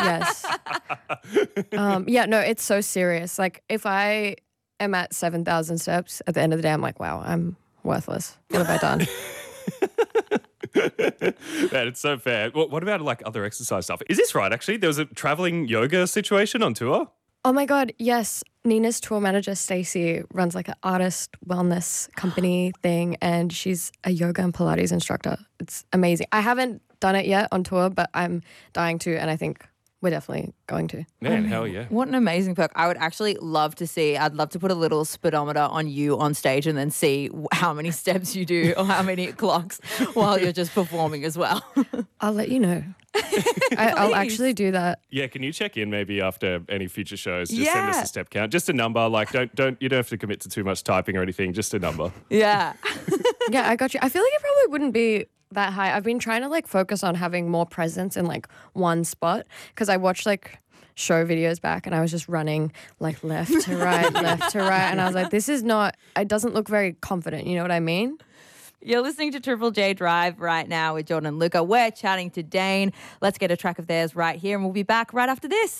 Yes. Yeah, no, it's so serious. Like if I am at 7,000 steps at the end of the day, I'm like, wow, I'm worthless. What have I done? Man, it's so fair. What about like other exercise stuff? Is this right, actually? There was a traveling yoga situation on tour? Oh my God, yes. Nina's tour manager, Stacey, runs like an artist wellness company thing, and she's a yoga and Pilates instructor. It's amazing. I haven't done it yet on tour, but I'm dying to, and I think we're definitely going to. Man, hell yeah. What an amazing perk. I would actually love to see, I'd love to put a little speedometer on you on stage and then see how many steps you do or how many clocks while you're just performing as well. I'll let you know. I'll actually do that. Yeah, can you check in maybe after any future shows? Just send us a step count. Just a number. Like you don't have to commit to too much typing or anything, just a number. Yeah. Yeah, I got you. I feel like it probably wouldn't be that high. I've been trying to like focus on having more presence in like one spot because I watched like show videos back and I was just running like left to right, left to right. And I was like, this is not, it doesn't look very confident. You know what I mean? You're listening to Triple J Drive right now with Jordan and Luca. We're chatting to Dane. Let's get a track of theirs right here and we'll be back right after this.